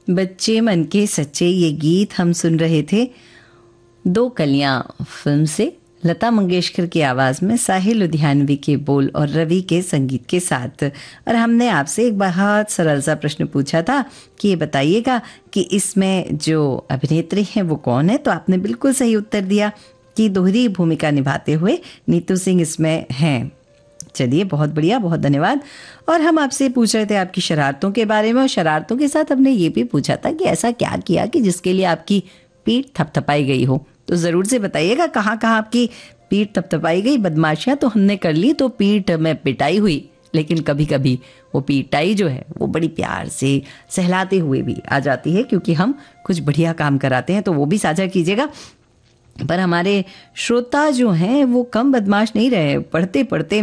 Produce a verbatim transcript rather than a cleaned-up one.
बच्चे मन के सच्चे ये गीत हम सुन रहे थे दो कलियां फिल्म से, लता मंगेशकर की आवाज़ में साहिल लुधियानवी के बोल और रवि के संगीत के साथ। और हमने आपसे एक बहुत सरल सा प्रश्न पूछा था कि ये बताइएगा कि इसमें जो अभिनेत्री हैं वो कौन है, तो आपने बिल्कुल सही उत्तर दिया कि दोहरी भूमिका निभाते हुए नीतू सिंह इसमें हैं। चलिए, बहुत बढ़िया, बहुत धन्यवाद। और हम आपसे पूछ रहे थे आपकी शरारतों के बारे में, और शरारतों के साथ हमने ये भी पूछा था कि ऐसा क्या किया कि जिसके लिए आपकी पीठ थपथपाई गई हो। तो ज़रूर से बताइएगा कहाँ कहाँ आपकी पीठ थपथपाई गई। बदमाशियाँ तो हमने कर ली, तो पीठ में पिटाई हुई, लेकिन कभी कभी वो पिटाई जो है वो बड़ी प्यार से सहलाते हुए भी आ जाती है, क्योंकि हम कुछ बढ़िया काम कराते हैं, तो वो भी साझा कीजिएगा। पर हमारे श्रोता जो हैं वो कम बदमाश नहीं रहे, पढ़ते पढ़ते